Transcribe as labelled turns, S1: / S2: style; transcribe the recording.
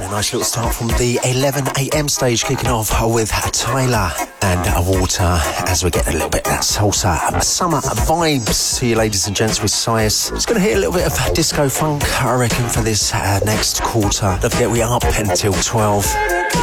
S1: Nice little start from the 11 a.m. stage, kicking off with Tyler and Water as we get a little bit of that salsa summer vibes to you, ladies and gents, with Sias. It's going to hit a little bit of disco funk, I reckon, for this next quarter. Don't forget, we are up until 12.